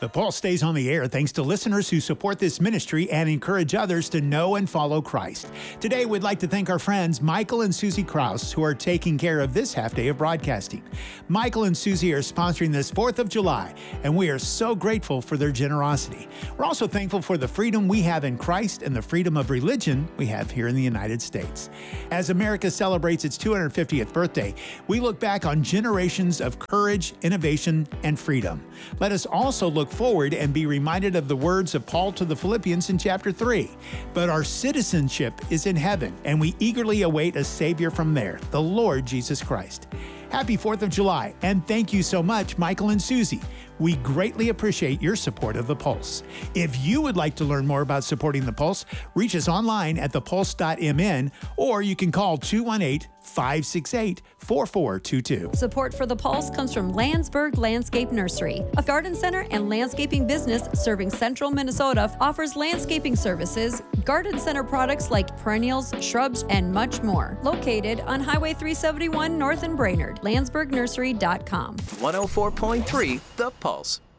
The Pulse stays on the air thanks to listeners who support this ministry and encourage others to know and follow Christ. Today, we'd like to thank our friends Michael and Susie Kraus, who are taking care of this half day of broadcasting. Michael and Susie are sponsoring this 4th of July, and we are so grateful for their generosity. We're also thankful for the freedom we have in Christ and the freedom of religion we have here in the United States. As America celebrates its 250th birthday, we look back on generations of courage, innovation, and freedom. Let us also look forward and be reminded of the words of Paul to the Philippians in chapter 3. But our citizenship is in heaven, and we eagerly await a Savior from there, the Lord Jesus Christ. Happy 4th of July, and thank you so much, Michael and Susie. We greatly appreciate your support of The Pulse. If you would like to learn more about supporting The Pulse, reach us online at thepulse.mn, or you can call 218-568-4422. Support for The Pulse comes from Landsberg Landscape Nursery, a garden center and landscaping business serving central Minnesota. Offers landscaping services, garden center products like perennials, shrubs, and much more. Located on Highway 371 North in Brainerd, landsbergnursery.com. 104.3 The Pulse.